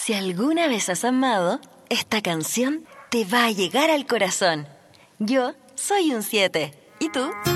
Si alguna vez has amado, esta canción te va a llegar al corazón. Yo soy un 7. ¿Y tú?